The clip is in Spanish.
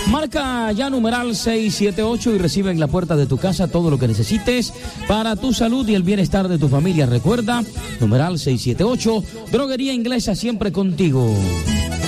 Marca ya numeral 678 y recibe en la puerta de tu casa todo lo que necesites para tu salud y el bienestar de tu familia. Recuerda, numeral 678, Droguería Inglesa, siempre contigo.